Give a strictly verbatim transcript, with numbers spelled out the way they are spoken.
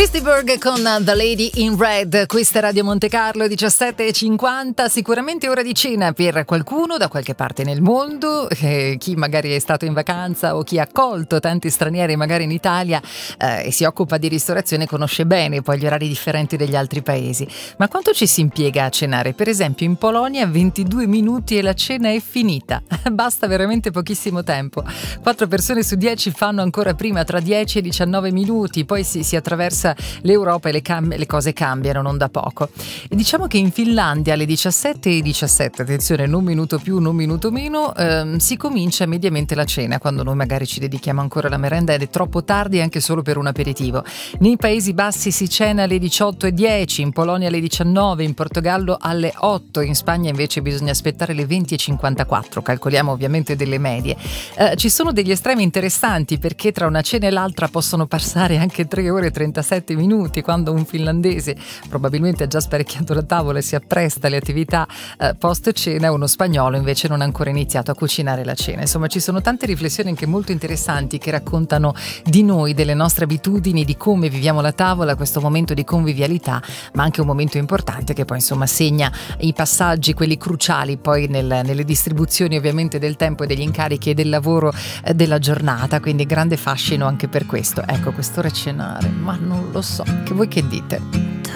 Berg con The Lady in Red, questa è Radio Monte Carlo, diciassette e cinquanta. Sicuramente ora di cena per qualcuno da qualche parte nel mondo, eh, chi magari è stato in vacanza o chi ha accolto tanti stranieri magari in Italia eh, e si occupa di ristorazione conosce bene poi gli orari differenti degli altri paesi. Ma quanto ci si impiega a cenare? Per esempio in Polonia ventidue minuti e la cena è finita, basta veramente pochissimo tempo. Quattro persone su dieci fanno ancora prima, tra dieci e diciannove minuti, poi si, si attraversa l'Europa e le, cam- le cose cambiano non da poco. E diciamo che in Finlandia alle diciassette e diciassette, attenzione, non minuto più, non minuto meno, ehm, si comincia mediamente la cena, quando noi magari ci dedichiamo ancora alla merenda ed è troppo tardi anche solo per un aperitivo. Nei Paesi Bassi si cena alle diciotto e dieci, in Polonia alle diciannove, in Portogallo alle otto, in Spagna invece bisogna aspettare le venti e cinquantaquattro, calcoliamo ovviamente delle medie. Eh, ci sono degli estremi interessanti perché tra una cena e l'altra possono passare anche tre ore e trentasette minuti, quando un finlandese probabilmente ha già sparecchiato la tavola e si appresta alle attività eh, post cena, uno spagnolo invece non ha ancora iniziato a cucinare la cena. Insomma, ci sono tante riflessioni anche molto interessanti che raccontano di noi, delle nostre abitudini, di come viviamo la tavola, questo momento di convivialità, ma anche un momento importante che poi insomma segna i passaggi, quelli cruciali poi nel, nelle distribuzioni ovviamente del tempo e degli incarichi e del lavoro eh, della giornata, quindi grande fascino anche per questo. Ecco, quest'ora cenare, ma non lo so, che voi che dite?